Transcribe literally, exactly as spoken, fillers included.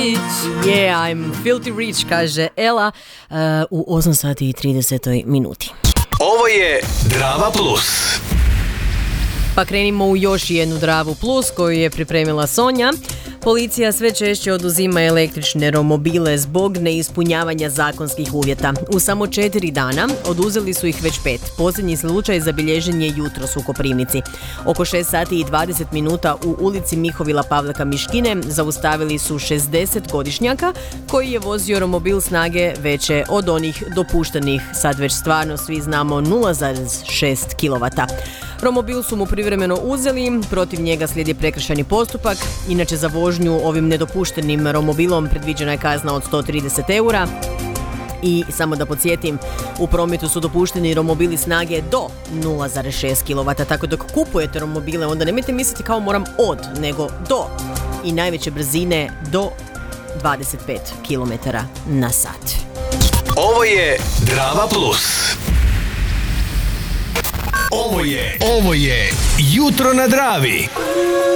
rich. Yeah, I'm filthy rich, kaže Ela uh, u osam sati i trideset minuti. Ovo je Drava Plus. Pa krenimo u još jednu Dravu Plus koju je pripremila Sonja. Policija sve češće oduzima električne romobile zbog neispunjavanja zakonskih uvjeta. U samo četiri dana oduzeli su ih već pet. Posljednji slučaj zabilježen je jutros u Koprivnici. Oko šest sati i dvadeset minuta u ulici Mihovila Pavlaka Miškine zaustavili su šezdesetgodišnjaka koji je vozio romobil snage veće od onih dopuštenih, sad već stvarno svi znamo nula zarez šest kilovata. Romobil su mu privremeno uzeli, protiv njega slijedi prekršajni postupak. Inače, za vožnju ovim nedopuštenim romobilom predviđena je kazna od sto trideset eura. I samo da podsjetim, u prometu su dopušteni romobili snage do nula zarez šest kilovata, tako dok kupujete romobile onda nemojte misliti kao moram od, nego do. I najveće brzine do dvadeset pet kilometara na sat. Ovo je Drava Plus. Ovo je, ovo je Jutro na Dravi.